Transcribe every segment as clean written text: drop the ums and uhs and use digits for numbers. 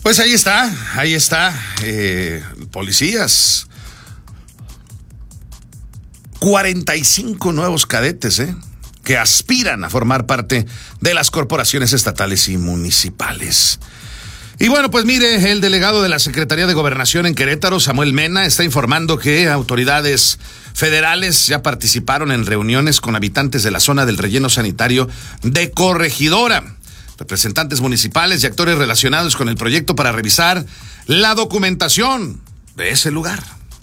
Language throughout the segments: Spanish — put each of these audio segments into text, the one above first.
Pues ahí está, policías. 45 nuevos cadetes, que aspiran a formar parte de las corporaciones estatales y municipales. Y bueno, pues mire, el delegado de la Secretaría de Gobernación en Querétaro, Samuel Mena, está informando que autoridades federales ya participaron en reuniones con habitantes de la zona del relleno sanitario de Corregidora, representantes municipales y actores relacionados con el proyecto para revisar la documentación de ese lugar.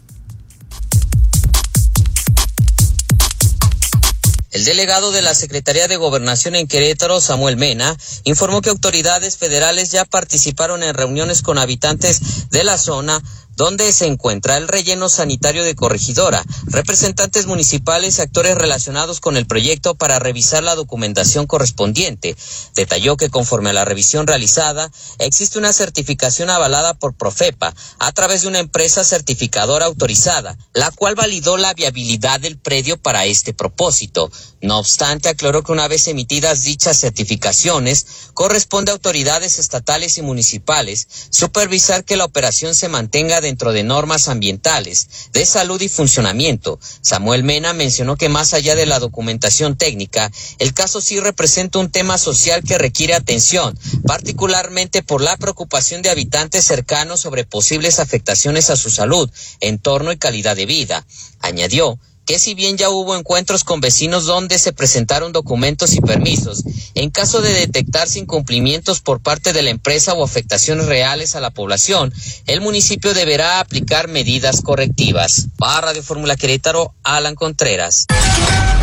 El delegado de la Secretaría de Gobernación en Querétaro, Samuel Mena, informó que autoridades federales ya participaron en reuniones con habitantes de la zona donde se encuentra el relleno sanitario de Corregidora, representantes municipales y actores relacionados con el proyecto para revisar la documentación correspondiente. Detalló que conforme a la revisión realizada, existe una certificación avalada por Profepa a través de una empresa certificadora autorizada, la cual validó la viabilidad del predio para este propósito. No obstante, aclaró que una vez emitidas dichas certificaciones, corresponde a autoridades estatales y municipales supervisar que la operación se mantenga dentro de normas ambientales, de salud y funcionamiento. Samuel Mena mencionó que más allá de la documentación técnica, el caso sí representa un tema social que requiere atención, particularmente por la preocupación de habitantes cercanos sobre posibles afectaciones a su salud, entorno y calidad de vida. Añadió que si bien ya hubo encuentros con vecinos donde se presentaron documentos y permisos, en caso de detectarse incumplimientos por parte de la empresa o afectaciones reales a la población, el municipio deberá aplicar medidas correctivas. Para Radio Fórmula Querétaro, Alan Contreras.